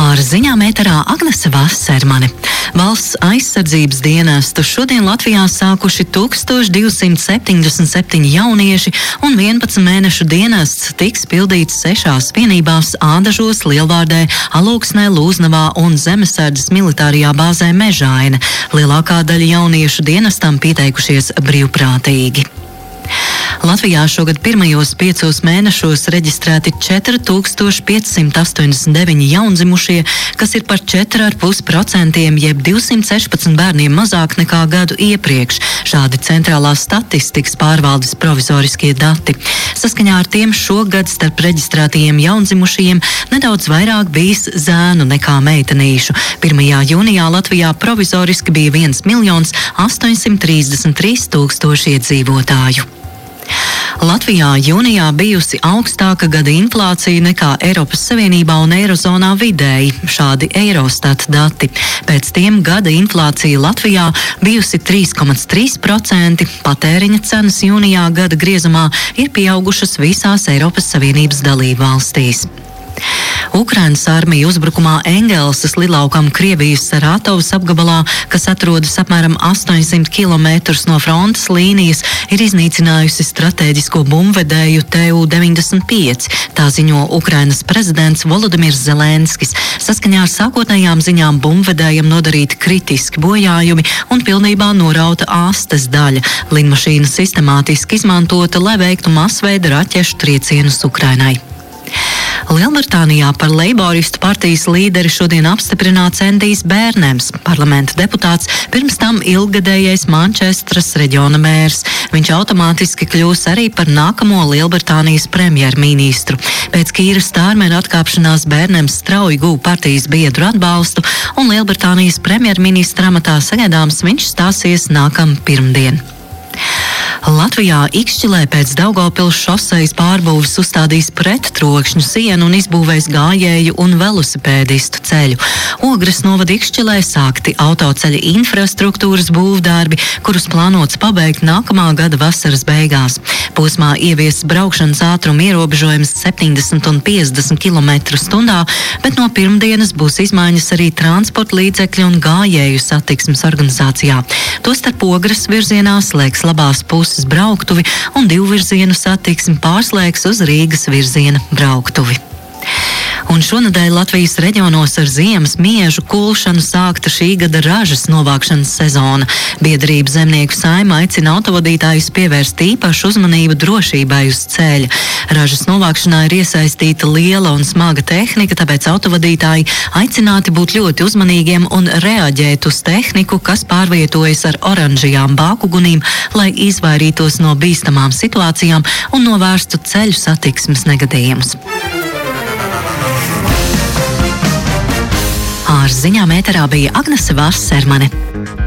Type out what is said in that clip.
Ar ziņām ēterā Agnese Vasarmane. Valsts aizsardzības dienestu šodien Latvijā sākuši 1277 jaunieši un 11 mēnešu dienests tiks pildīts 6 vienībās Ādažos, Lielvārdē, Alūksnē, Lūznavā un Zemesardzes militārajā bāzē Mežaine. Lielākā daļa jauniešu dienestam pieteikušies brīvprātīgi. Latvijā šogad pirmajos 5 mēnešos reģistrēti 4589 jaundzimušie, kas ir par 4,5%, jeb 216 bērniem mazāk nekā gadu iepriekš. Šādi centrālās statistikas pārvaldes provizoriskie dati. Saskaņā ar tiem šogad starp reģistrētajiem jaundzimušajiem nedaudz vairāk bijis zēnu nekā meitenīšu. 1. jūnijā Latvijā provizoriski bija 1 833 000 iedzīvotāju. Latvijā jūnijā bijusi augstāka gada inflācija nekā Eiropas Savienībā un Eirozonā vidēji, šādi Eirostat dati. Pēc tiem gada inflācija Latvijā bijusi 3,3%, patēriņa cenas jūnijā gada griezumā ir pieaugušas visās Eiropas Savienības dalībvalstīs. Ukrainas armija uzbrukumā Engelsas lidlaukam Krievijas Saratovas apgabalā, kas atrodas apmēram 800 km no frontes līnijas, ir iznīcinājusi stratēģisko bumbvedēju Tu-95, tā ziņo Ukrainas prezidents Volodimirs Zelenskis. Saskaņā ar sākotnējām ziņām bumbvedējam nodarīti kritiski bojājumi un pilnībā norauta āstes daļa. Lidmašīna sistemātiski izmantota, lai veiktu masveida raķešu triecienus Ukrainai. Lielbritānijā par Leiboristu partijas līderi šodien apstiprināts Endijs Bērnems, parlamenta deputāts, pirms tam ilggadējais Mančestras reģiona mērs. Viņš automātiski kļūs arī par nākamo Lielbritānijas premjerministru. Pēc Kīra Stārmera atkāpšanās Bērnems strauji guva partijas biedru atbalstu, un Lielbritānijas premjerministra amatā sagaidāms viņš stāsies nākam pirmdien. Latvijā Ikšķilē pēc Daugavpils šosejas pārbūves uzstādīs prettrokšņu sienu un izbūvēs gājēju un velosipēdistu ceļu. Ogres novada Ikšķilē sākti autoceļa infrastruktūras būvdarbi, kurus plānots pabeigt nākamā gada vasaras beigās. Posmā ieviests braukšanas ātruma ierobežojums 70 un 50 km/h, bet no pirmdienas būs izmaiņas arī transporta līdzekļu un gājēju satiksmes organizācijā. Tostarp Ogres virzienā slēgs labās puses brauktuvi un divvirzienu satiksmi pārslēgs uz Rīgas virziena brauktuvi. Un šonedēļ Latvijas reģionos ar ziemas miežu kulšanu sākta šī gada ražas novākšanas sezona. Biedrība Zemnieku saima aicina autovadītājus pievērst īpašu uzmanību drošībai uz ceļa. Ražas novākšanā ir iesaistīta liela un smaga tehnika, tāpēc autovadītāji aicināti būt ļoti uzmanīgiem un reaģēt uz tehniku, kas pārvietojas ar oranžajām bākugunīm, lai izvairītos no bīstamām situācijām un novērstu ceļu satiksmes negadījumus. Ar ziņām ēterā bija Agnese Vasarmane.